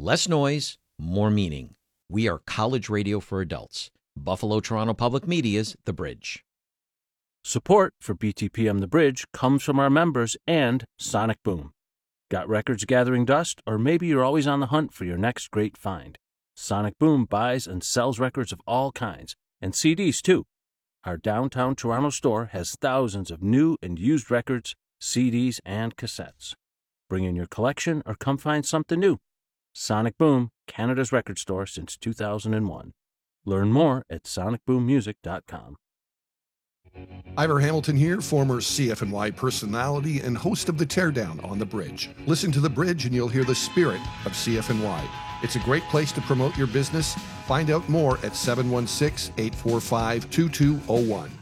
Less noise, more meaning. We are college radio for adults. Buffalo Toronto Public Media's The Bridge. Support for BTPM The Bridge comes from our members and Sonic Boom. Got records gathering dust, or maybe you're always on the hunt for your next great find? Sonic Boom buys and sells records of all kinds, and CDs too. Our downtown Toronto store has thousands of new and used records, CDs, and cassettes. Bring in your collection or come find something new. Sonic Boom, Canada's record store since 2001. Learn more at sonicboommusic.com. Ivor Hamilton here, former CFNY personality and host of The Teardown on The Bridge. Listen to The Bridge and you'll hear the spirit of CFNY. It's a great place to promote your business. Find out more at 716-845-2201.